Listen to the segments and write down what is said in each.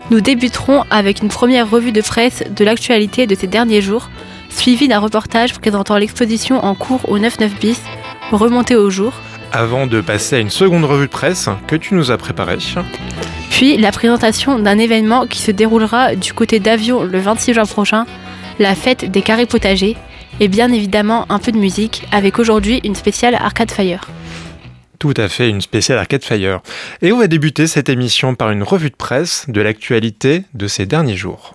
Nous débuterons avec une première revue de presse de l'actualité de ces derniers jours, suivie d'un reportage présentant l'exposition en cours au 99 bis, Remontée au jour. Avant de passer à une seconde revue de presse que tu nous as préparée. Puis la présentation d'un événement qui se déroulera du côté d'Avion le 26 juin prochain, la fête des carrés potagers, et bien évidemment un peu de musique, avec aujourd'hui une spéciale Arcade Fire. Tout à fait, une spéciale Arcade Fire. Et on va débuter cette émission par une revue de presse de l'actualité de ces derniers jours.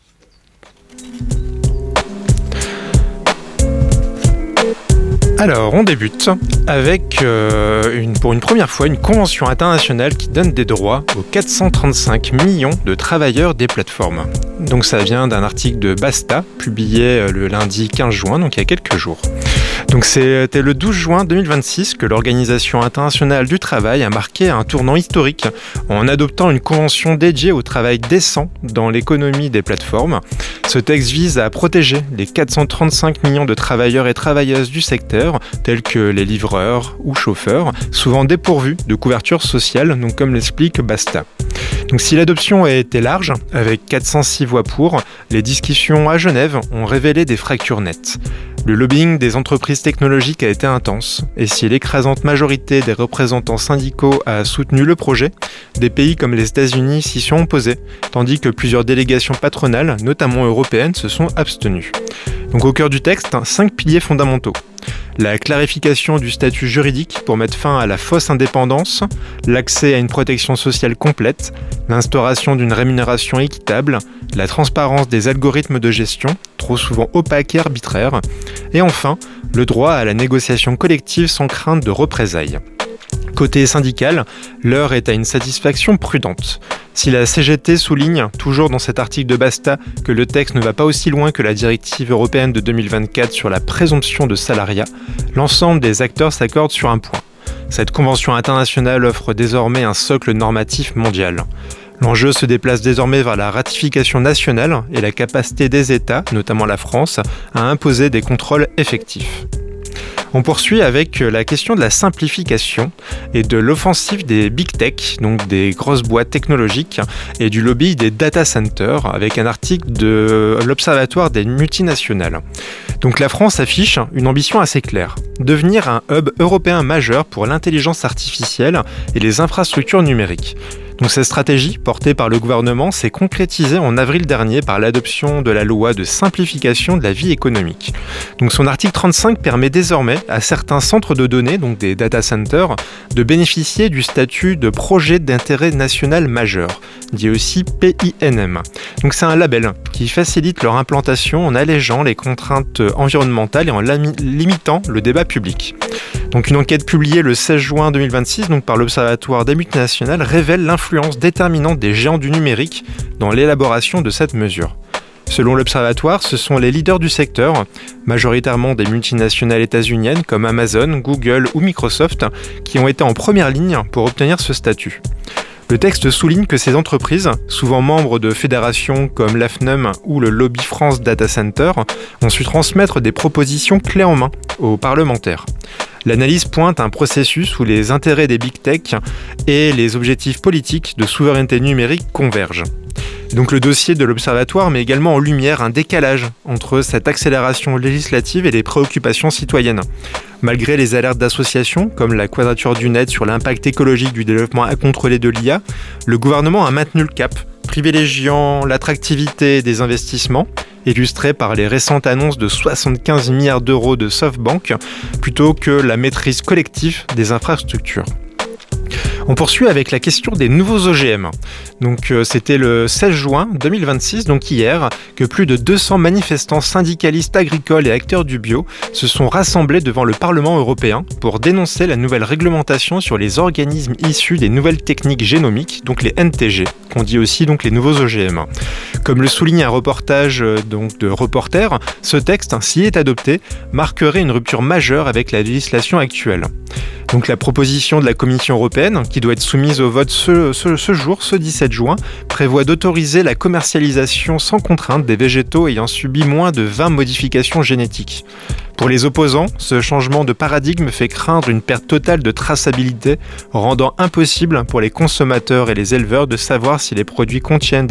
Alors, on débute avec, pour une première fois, une convention internationale qui donne des droits aux 435 millions de travailleurs des plateformes. Donc ça vient d'un article de Basta, publié le lundi 15 juin, donc il y a quelques jours. Donc c'était le 12 juin 2026 que l'Organisation internationale du travail a marqué un tournant historique en adoptant une convention dédiée au travail décent dans l'économie des plateformes. Ce texte vise à protéger les 435 millions de travailleurs et travailleuses du secteur, tels que les livreurs ou chauffeurs, souvent dépourvus de couverture sociale, donc comme l'explique Basta. Donc si l'adoption a été large, avec 406 voix pour, les discussions à Genève ont révélé des fractures nettes. Le lobbying des entreprises technologiques a été intense, et si l'écrasante majorité des représentants syndicaux a soutenu le projet, des pays comme les États-Unis s'y sont opposés, tandis que plusieurs délégations patronales, notamment européennes, se sont abstenues. Donc au cœur du texte, 5 piliers fondamentaux. La clarification du statut juridique pour mettre fin à la fausse indépendance, l'accès à une protection sociale complète, l'instauration d'une rémunération équitable, la transparence des algorithmes de gestion, trop souvent opaques et arbitraires, et enfin, le droit à la négociation collective sans crainte de représailles. Côté syndical, l'heure est à une satisfaction prudente. Si la CGT souligne, toujours dans cet article de Basta, que le texte ne va pas aussi loin que la directive européenne de 2024 sur la présomption de salariat, l'ensemble des acteurs s'accordent sur un point. Cette convention internationale offre désormais un socle normatif mondial. L'enjeu se déplace désormais vers la ratification nationale et la capacité des États, notamment la France, à imposer des contrôles effectifs. On poursuit avec la question de la simplification et de l'offensive des big tech, donc des grosses boîtes technologiques, et du lobby des data centers, avec un article de l'Observatoire des multinationales. Donc la France affiche une ambition assez claire, devenir un hub européen majeur pour l'intelligence artificielle et les infrastructures numériques. Donc cette stratégie, portée par le gouvernement, s'est concrétisée en avril dernier par l'adoption de la loi de simplification de la vie économique. Donc son article 35 permet désormais à certains centres de données, donc des data centers, de bénéficier du statut de projet d'intérêt national majeur, dit aussi PINM. Donc c'est un label qui facilite leur implantation en allégeant les contraintes environnementales et en limitant le débat public. Donc une enquête publiée le 16 juin 2026 donc par l'Observatoire des multinationales révèle l'influence déterminante des géants du numérique dans l'élaboration de cette mesure. Selon l'Observatoire, ce sont les leaders du secteur, majoritairement des multinationales états-uniennes comme Amazon, Google ou Microsoft, qui ont été en première ligne pour obtenir ce statut. Le texte souligne que ces entreprises, souvent membres de fédérations comme l'AFNUM ou le Lobby France Data Center, ont su transmettre des propositions clés en main aux parlementaires. L'analyse pointe un processus où les intérêts des big tech et les objectifs politiques de souveraineté numérique convergent. Donc le dossier de l'Observatoire met également en lumière un décalage entre cette accélération législative et les préoccupations citoyennes. Malgré les alertes d'associations, comme la Quadrature du Net sur l'impact écologique du développement incontrôlé de l'IA, le gouvernement a maintenu le cap, privilégiant l'attractivité des investissements, illustrée par les récentes annonces de 75 milliards d'euros de SoftBank, plutôt que la maîtrise collective des infrastructures. On poursuit avec la question des nouveaux OGM. Donc c'était le 16 juin 2026, donc hier, que plus de 200 manifestants syndicalistes agricoles et acteurs du bio se sont rassemblés devant le Parlement européen pour dénoncer la nouvelle réglementation sur les organismes issus des nouvelles techniques génomiques, donc les NTG, qu'on dit aussi donc les nouveaux OGM. Comme le souligne un reportage donc de Reporter, ce texte, s'il est adopté, marquerait une rupture majeure avec la législation actuelle. Donc la proposition de la Commission européenne, qui doit être soumise au vote ce jour, ce 17 juin, prévoit d'autoriser la commercialisation sans contrainte des végétaux ayant subi moins de 20 modifications génétiques. Pour les opposants, ce changement de paradigme fait craindre une perte totale de traçabilité, rendant impossible pour les consommateurs et les éleveurs de savoir si les produits contiennent